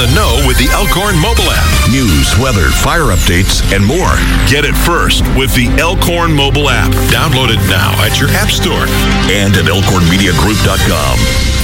the know with the Elkhorn mobile app. News, weather, fire updates, and more. Get it first with the Elkhorn mobile app. Download it now at your app store and at elkhornmediagroup.com.